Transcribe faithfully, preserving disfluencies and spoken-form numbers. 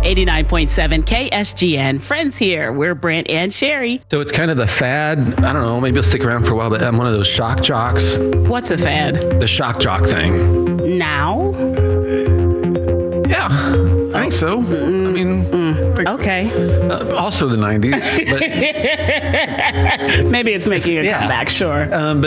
eighty-nine point seven K S G N. Friends here. We're Brent and Sherry. So it's kind of the fad. I don't know. Maybe it'll stick around for a while, but I'm one of those shock jocks. What's a fad? The shock jock thing. Now? Yeah, I think so. Mm, I mean, mm, like, okay. Uh, also the nineties. But maybe it's making a yeah. comeback, sure. Um, but